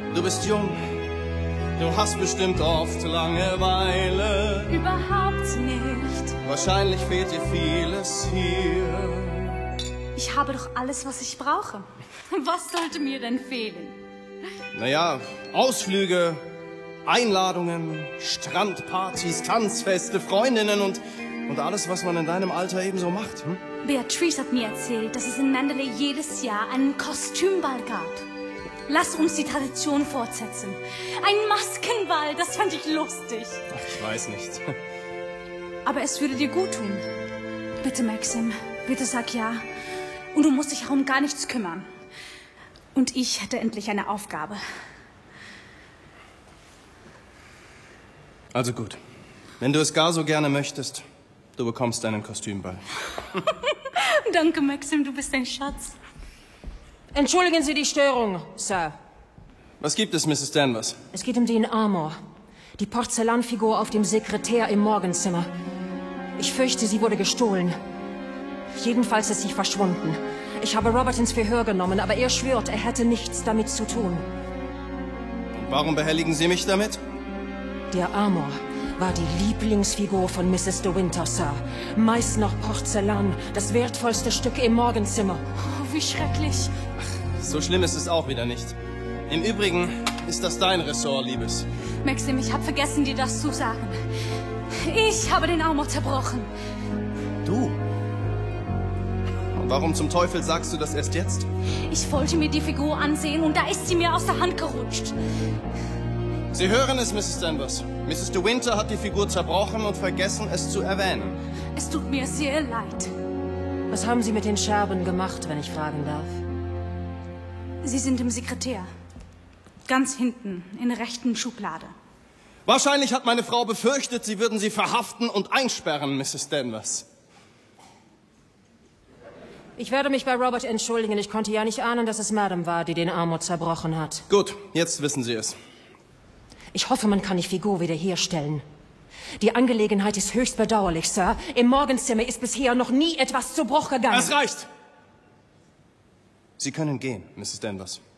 Du bist jung. Du hast bestimmt oft Langeweile. Überhaupt nicht. Wahrscheinlich fehlt dir vieles hier. Ich habe doch alles, was ich brauche. Was sollte mir denn fehlen? Naja, Ausflüge, Einladungen, Strandpartys, Tanzfeste, Freundinnen und alles, was man in deinem Alter ebenso macht. Hm? Beatrice hat mir erzählt, dass es in Mandalay jedes Jahr einen Kostümball gab. Lass uns die Tradition fortsetzen. Ein Maskenball, das fand ich lustig. Ach, ich weiß nicht. Aber es würde dir gut tun. Bitte, Maxim, bitte sag ja. Und du musst dich um gar nichts kümmern. Und ich hätte endlich eine Aufgabe. Also gut. Wenn du es gar so gerne möchtest, du bekommst einen Kostümball. Danke, Maxim, du bist ein Schatz. Entschuldigen Sie die Störung, Sir. Was gibt es, Mrs. Danvers? Es geht um den Amor. Die Porzellanfigur auf dem Sekretär im Morgenzimmer. Ich fürchte, sie wurde gestohlen. Jedenfalls ist sie verschwunden. Ich habe Robert ins Verhör genommen, aber er schwört, er hätte nichts damit zu tun. Und warum behelligen Sie mich damit? Der Amor war die Lieblingsfigur von Mrs. de Winter, Sir. Meist noch Porzellan, das wertvollste Stück im Morgenzimmer. Oh, wie schrecklich. So schlimm ist es auch wieder nicht. Im Übrigen ist das dein Ressort, Liebes. Maxim, ich habe vergessen, dir das zu sagen. Ich habe den Amor zerbrochen. Du? Und warum zum Teufel sagst du das erst jetzt? Ich wollte mir die Figur ansehen und da ist sie mir aus der Hand gerutscht. Sie hören es, Mrs. Danvers. Mrs. de Winter hat die Figur zerbrochen und vergessen, es zu erwähnen. Es tut mir sehr leid. Was haben Sie mit den Scherben gemacht, wenn ich fragen darf? Sie sind im Sekretär. Ganz hinten, in der rechten Schublade. Wahrscheinlich hat meine Frau befürchtet, Sie würden sie verhaften und einsperren, Mrs. Danvers. Ich werde mich bei Robert entschuldigen. Ich konnte ja nicht ahnen, dass es Madame war, die den Amor zerbrochen hat. Gut, jetzt wissen Sie es. Ich hoffe, man kann die Figur wiederherstellen. Die Angelegenheit ist höchst bedauerlich, Sir. Im Morgenzimmer ist bisher noch nie etwas zu Bruch gegangen. Es reicht! Sie können gehen, Mrs. Danvers.